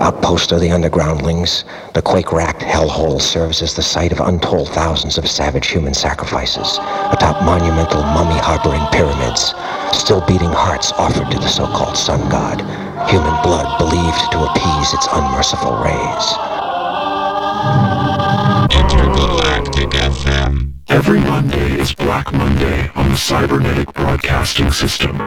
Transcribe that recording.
Outpost of the undergroundlings, the quake-racked hellhole serves as the site of untold thousands of savage human sacrifices atop monumental mummy-harboring pyramids, still beating hearts offered to the so-called sun god, human blood believed to appease its unmerciful rays. Intergalactic FM. Every Monday is Black Monday on the Cybernetic Broadcasting System.